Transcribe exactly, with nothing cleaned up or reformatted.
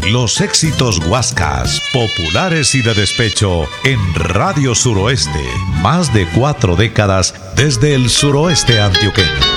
Los éxitos guascas, populares y de despecho en Radio Suroeste. Más de cuatro décadas desde el suroeste antioqueño.